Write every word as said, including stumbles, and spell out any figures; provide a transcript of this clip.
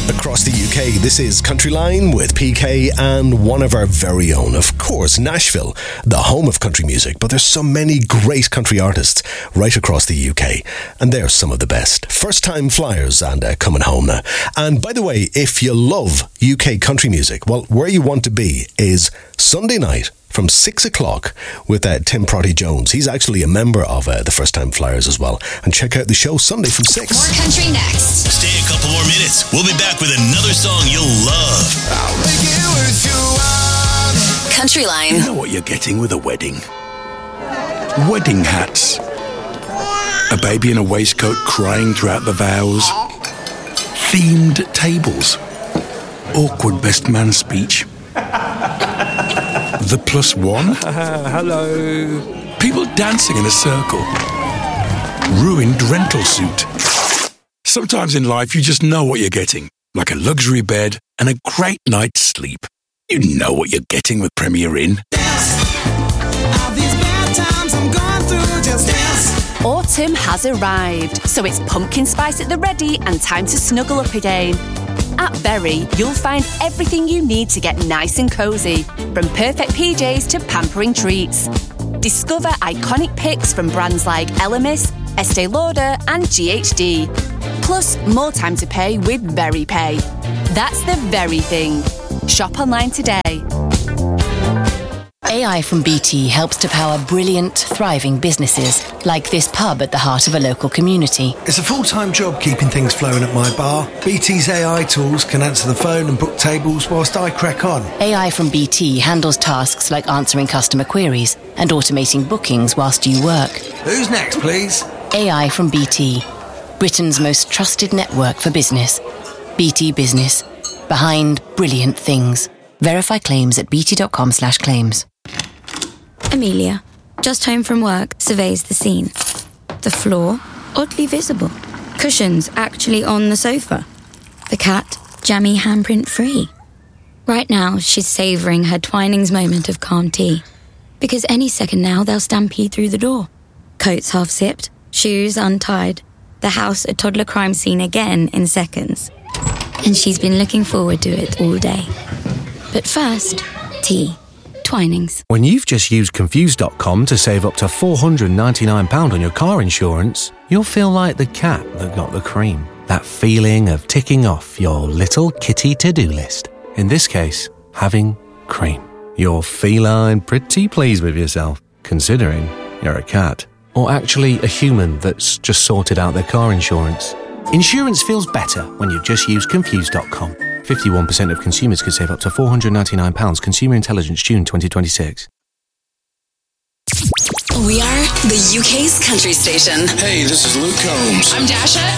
Across the U K, this is Country Line with P K and one of our very own, of course, Nashville, the home of country music. But there's so many great country artists right across the U K, and they're some of the best. First Time Flyers and uh, Coming Home Now. And by the way, if you love U K country music, well, where you want to be is Sunday night from six o'clock with uh, Tim Proddy-Jones. He's actually a member of uh, the First Time Flyers as well. And check out the show Sunday from six. More country next. Stay a couple more minutes. We'll be back with another song you'll love. I'll make it with you on. Country Line. You know what you're getting with a wedding? Wedding hats. A baby in a waistcoat crying throughout the vows. Themed tables. Awkward best man speech. The plus one? Uh, hello. People dancing in a circle. Ruined rental suit. Sometimes in life you just know what you're getting. Like a luxury bed and a great night's sleep. You know what you're getting with Premier Inn. Autumn has arrived, so it's pumpkin spice at the ready and time to snuggle up again. At Berry, you'll find everything you need to get nice and cosy, from perfect P Js to pampering treats. Discover iconic picks from brands like Elemis, Estee Lauder and G H D. Plus, more time to pay with Berry Pay. That's the very thing. Shop online today. A I from B T helps to power brilliant, thriving businesses, like this pub at the heart of a local community. It's a full-time job keeping things flowing at my bar. B T's A I tools can answer the phone and book tables whilst I crack on. A I from B T handles tasks like answering customer queries and automating bookings whilst you work. Who's next, please? A I from B T, Britain's most trusted network for business. B T Business, behind brilliant things. Verify claims at bt.com slash claims. Amelia, just home from work, surveys the scene. The floor, oddly visible. Cushions actually on the sofa. The cat, jammy handprint free. Right now, she's savouring her Twinings moment of calm tea. Because any second now, they'll stampede through the door. Coats half zipped, shoes untied. The house a toddler crime scene again in seconds. And she's been looking forward to it all day. But first, tea. Twinings. When you've just used Confused dot com to save up to four hundred ninety-nine pounds on your car insurance, you'll feel like the cat that got the cream. That feeling of ticking off your little kitty to-do list. In this case, having cream. You're feline pretty pleased with yourself, considering you're a cat. Or actually a human that's just sorted out their car insurance. Insurance feels better when you just use Confused dot com. fifty-one percent of consumers could save up to four hundred ninety-nine pounds. Consumer Intelligence, June twenty twenty-six. We are the U K's country station. Hey, this is Luke Combs. I'm Dasha.